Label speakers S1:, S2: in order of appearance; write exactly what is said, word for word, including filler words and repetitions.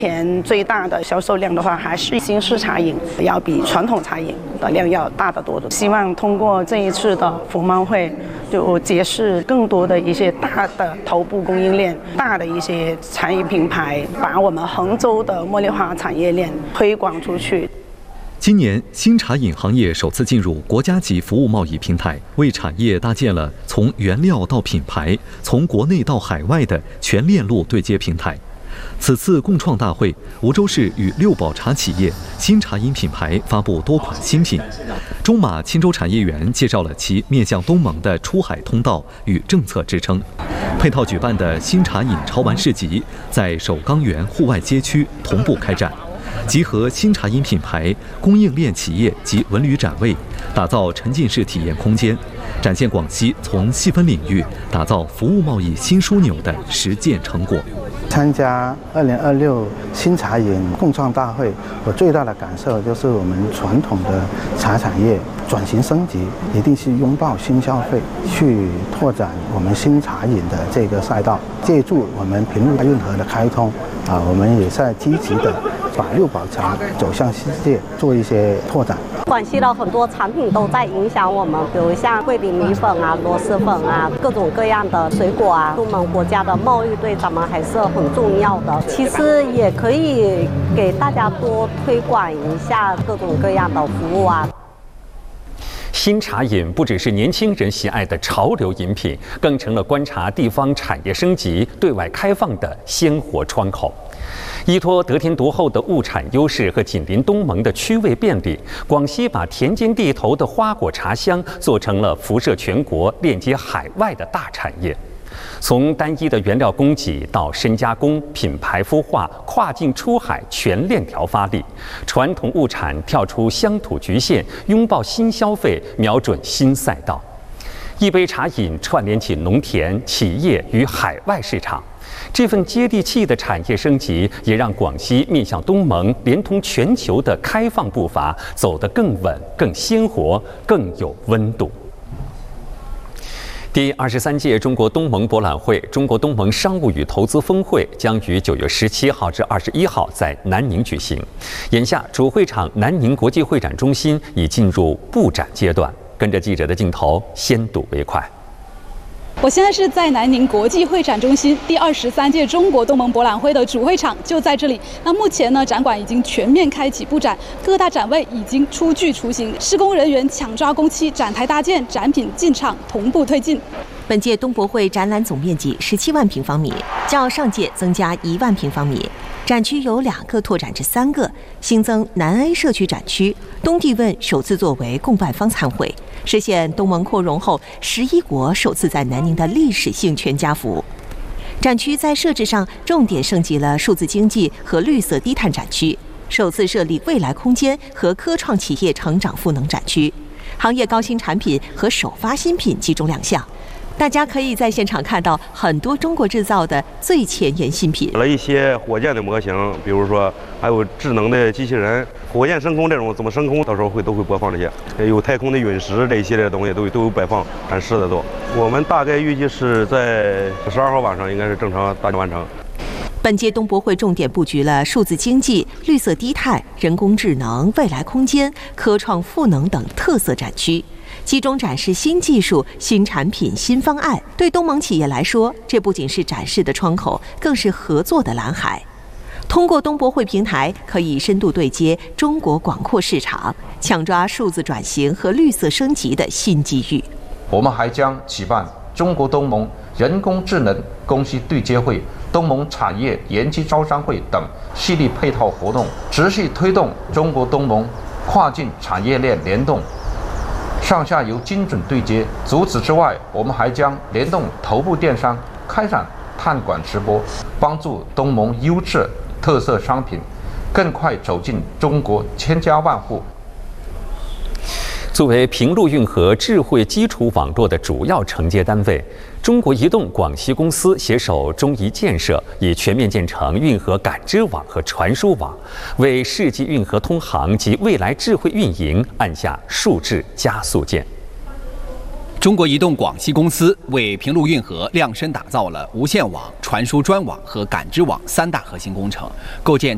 S1: 前最大的销售量的话，还是新式茶饮要比传统茶饮的量要大得多的。希望通过这一次的服贸会，就揭示更多的一些大的头部供应链、大的一些茶饮品牌，把我们杭州的茉莉花产业链推广出去。
S2: 今年，新茶饮行业首次进入国家级服务贸易平台，为产业搭建了从原料到品牌、从国内到海外的全链路对接平台。此次共创大会，梧州市与六宝茶企业新茶饮品牌发布多款新品。中马钦州产业园介绍了其面向东盟的出海通道与政策支撑。配套举办的新茶饮潮玩市集在首钢园户外街区同步开展，集合新茶饮品牌、供应链企业及文旅展位，打造沉浸式体验空间，展现广西从细分领域打造服务贸易新枢纽的实践成果。
S3: 参加二零二六新茶饮共创大会，我最大的感受就是我们传统的茶产业转型升级，一定是拥抱新消费，去拓展我们新茶饮的这个赛道。借助我们平陆运河的开通，啊，我们也在积极的把六宝茶走向世界做一些拓展。
S4: 广西的很多产品都在影响我们，比如像桂林米粉啊、螺蛳粉啊，各种各样的水果啊，我们国家的贸易对咱们还是很重要的。其实也可以给大家多推广一下各种各样的服务啊。
S5: 新茶饮不只是年轻人喜爱的潮流饮品，更成了观察地方产业升级、对外开放的鲜活窗口。依托得天独厚的物产优势和紧邻东盟的区位便利，广西把田间地头的花果茶香做成了辐射全国、链接海外的大产业。从单一的原料供给到深加工、品牌孵化、跨境出海全链条发力，传统物产跳出乡土局限，拥抱新消费，瞄准新赛道。一杯茶饮串联起农田、企业与海外市场，这份接地气的产业升级，也让广西面向东盟，连同全球的开放步伐走得更稳、更鲜活、更有温度。第二十三届中国东盟博览会、中国东盟商务与投资峰会将于九月十七号至二十一号在南宁举行。眼下，主会场南宁国际会展中心已进入布展阶段。跟着记者的镜头，先睹为快。
S6: 我现在是在南宁国际会展中心，第二十三届中国东盟博览会的主会场就在这里。那目前呢，展馆已经全面开启布展，各大展位已经初具雏形，施工人员抢抓工期，展台搭建，展品进场同步推进。
S7: 本届东博会展览总面积十七万平方米，较上届增加一万平方米。展区由两个拓展至三个，新增南 A 社区展区，东帝汶首次作为共办方参会，实现东盟扩容后十一国首次在南宁的历史性全家福。展区在设置上重点升级了数字经济和绿色低碳展区，首次设立未来空间和科创企业成长赋能展区，行业高新产品和首发新品集中亮相。大家可以在现场看到很多中国制造的最前沿新品，
S8: 了一些火箭的模型，比如说还有智能的机器人，火箭升空这种怎么升空，到时候会都会播放这些，有太空的陨石这一系列的东西都都有摆放展示的都。我们大概预计是在十二号晚上应该是正常大概完成。
S7: 本届东博会重点布局了数字经济、绿色低碳、人工智能、未来空间、科创赋能等特色展区，集中展示新技术、新产品、新方案。对东盟企业来说，这不仅是展示的窗口，更是合作的蓝海。通过东博会平台，可以深度对接中国广阔市场，抢抓数字转型和绿色升级的新机遇。
S9: 我们还将举办中国东盟人工智能供需对接会、东盟产业研究招商会等系列配套活动，持续推动中国东盟跨境产业链联动、上下游精准对接。除此之外，我们还将联动头部电商，开展探馆直播，帮助东盟优质特色商品更快走进中国千家万户。
S5: 作为平陆运河智慧基础网络的主要承接单位，中国移动广西公司携手中移建设，已全面建成运河感知网和传输网，为世纪运河通航及未来智慧运营按下数字加速键。
S10: 中国移动广西公司为平陆运河量身打造了无线网、传输专网和感知网三大核心工程，构建